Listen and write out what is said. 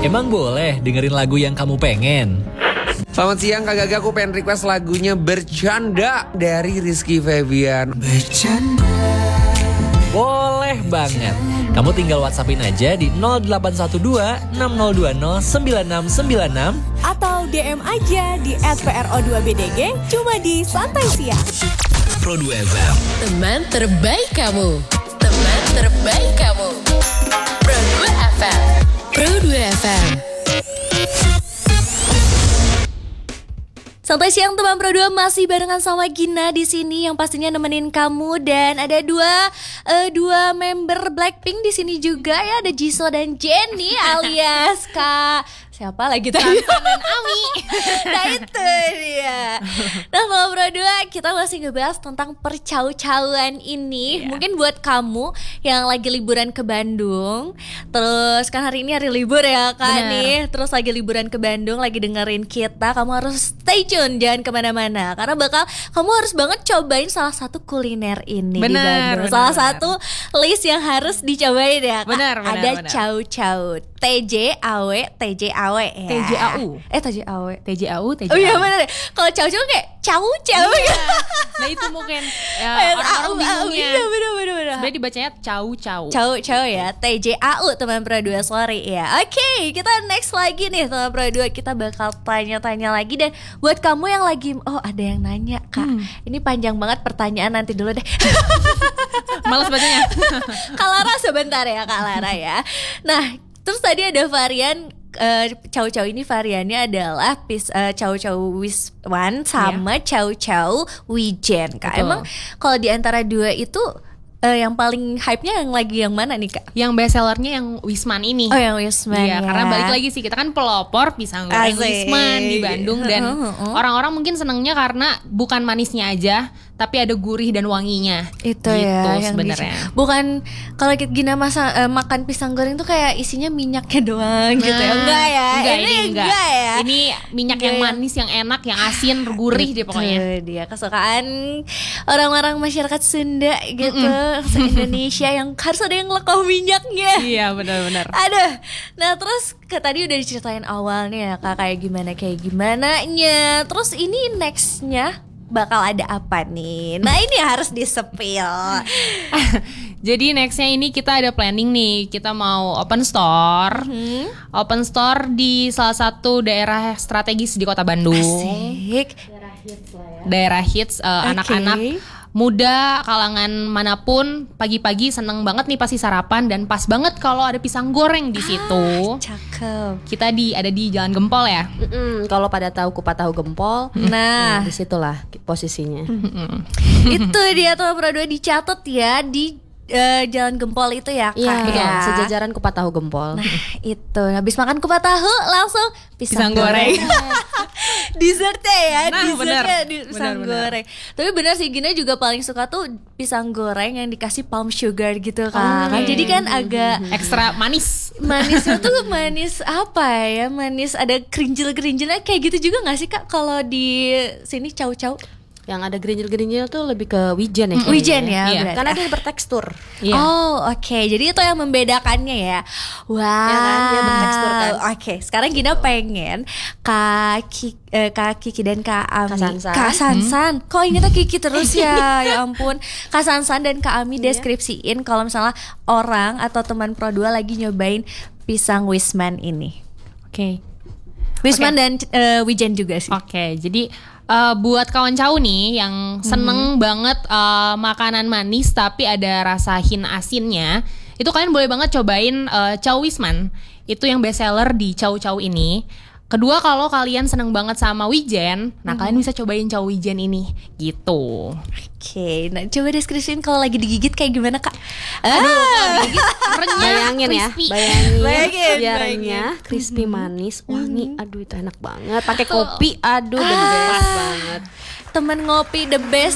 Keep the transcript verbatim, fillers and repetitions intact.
Emang boleh dengerin lagu yang kamu pengen? Selamat siang Kak Gaga, aku pengen request lagunya Bercanda dari Rizky Febian. Bercanda. Boleh banget. Kamu tinggal WhatsAppin aja di nol delapan satu dua enam nol dua nol sembilan enam sembilan enam atau D M aja di et P R O dua B D G cuma di Santai Siang. Pro dua F M. Teman terbaik kamu. Teman terbaik kamu. Pro dua F M. Pro dua F M. Santai Siang teman Pro dua masih barengan sama Gina di sini yang pastinya nemenin kamu, dan ada dua uh, dua member Blackpink di sini juga ya, ada Jisoo dan Jennie alias Kak siapa lagi tadi? Dan Ami. Nah itu dia. Nah teman Pro dua kita masih ngebahas tentang percau-cauan ini. Yeah. Mungkin buat kamu yang lagi liburan ke Bandung, terus kan hari ini hari libur ya Kak. Bener. Nih, terus lagi liburan ke Bandung, lagi dengerin kita, kamu harus stay tune, jangan kemana-mana karena bakal kamu harus banget cobain salah satu kuliner ini. Bener, di Bandung. Bener, salah bener. Satu list yang harus dicobain ya Kak. Bener, bener, ada bener. Cau-cau T J A W T J A W ya. T J A U Eh T J A W T J A U T J A U. Oh iya bener. Kalau cau-cau kayak cau-cau ya. Nah itu mungkin ya, orang-orang bingungnya. Iya bener-bener. Sebenarnya dibacanya cau-cau. Cau-cau ya, T J A U teman Pro dua, sorry ya. Oke, okay, kita next lagi nih teman Pro dua, kita bakal tanya-tanya lagi. Dan buat kamu yang lagi, oh ada yang nanya Kak, hmm. ini panjang banget pertanyaan, nanti dulu deh. Males bacanya. Kak Lara sebentar ya Kak Lara ya. Nah terus tadi ada varian uh, cau-cau ini, variannya adalah pis, uh, cau-cau Wisman sama yeah. cau-cau Wijen Kak. Betul. Emang kalau di antara dua itu uh, yang paling hype-nya yang lagi yang mana nih Kak? Yang best sellernya yang Wisman ini. Oh yang Wisman iya, ya. Karena balik lagi sih, kita kan pelopor pisang goreng Asik. Wisman di Bandung. Dan uh, uh, uh. orang-orang mungkin senengnya karena bukan manisnya aja, tapi ada gurih dan wanginya. Itu gitu ya sebenarnya. Bukan kalau kita gina masa uh, makan pisang goreng tuh kayak isinya minyaknya doang nah, gitu ya. Enggak ya. Enggak, ini ini enggak. enggak ya. Ini minyak enggak yang manis, yang enak, yang asin, gurih deh pokoknya. Itu dia kesukaan orang-orang masyarakat Sunda gitu, se-Indonesia yang harus ada yang lekoh minyaknya. Iya, benar-benar. Aduh. Nah, terus ke tadi udah diceritain awalnya ya Kak, kayak gimana kayak gimana nya. Terus ini nextnya bakal ada apa nih? Nah ini harus disepil. Jadi nextnya ini kita ada planning nih, kita mau open store, mm-hmm. open store di salah satu daerah strategis di kota Bandung. Asik. Daerah hits lah ya. Daerah hits uh, okay. anak-anak muda, kalangan manapun, pagi-pagi seneng banget nih pasti sarapan, dan pas banget kalau ada pisang goreng di situ. Ah, cakep. Kita di ada di Jalan Gempol ya. Kalau pada tahu kupat tahu Gempol, nah, nah disitulah posisinya. Itu dia tuh Pro dua, dicatat ya di Uh, Jalan Gempol itu ya Kak. Iya, ya. sejajaran kupat tahu Gempol. Nah itu, habis makan kupat tahu langsung pisang, pisang goreng. Dessertnya ya, nah, dessertnya bener. di pisang bener, goreng. bener. Tapi benar sih, Gina juga paling suka tuh pisang goreng yang dikasih palm sugar gitu Kak. Oh, okay. Jadi kan agak ekstra manis. Manisnya tuh manis apa ya? Manis ada kerinjil-kerinjilnya kayak gitu juga nggak sih Kak kalau di sini cau-cau? Yang ada gerinjil-gerinjil tuh lebih ke wijen ya. Wijen ya, ya. Karena dia bertekstur. Iya. Oh oke, okay. Jadi itu yang membedakannya ya. Wow. Ya kan, dia bertekstur kan. Oke, okay. Sekarang Gina pengen Kak Kiki, eh, Kak Kiki dan Kak Ami, Kak Sansan. Kak Sansan. Hmm? Kok ini tuh Kiki terus ya? Ya ampun. Kak Sansan dan Kak Ami deskripsiin kalau misalnya orang atau teman Pro dua lagi nyobain pisang Wisman ini. Oke. Okay. Wisman okay. dan uh, Wijen juga sih. Oke, okay, jadi Uh, buat kawan cau nih yang seneng hmm. banget uh, makanan manis tapi ada rasa hin asinnya, itu kalian boleh banget cobain uh, Cau Wisman. Itu yang best seller di cau-cau ini. Kedua, kalau kalian seneng banget sama wijen, nah hmm. kalian bisa cobain Cau Wijen ini gitu. Oke, okay, nah coba deskripsiin kalau lagi digigit kayak gimana Kak? Aduh, kalau digigit renyah, bayangin crispy. ya, bayangin, bayangin ya renyah, crispy, mm-hmm. manis, wangi, mm-hmm. aduh itu enak banget. Pakai kopi, aduh the best ah. banget. Temen ngopi the best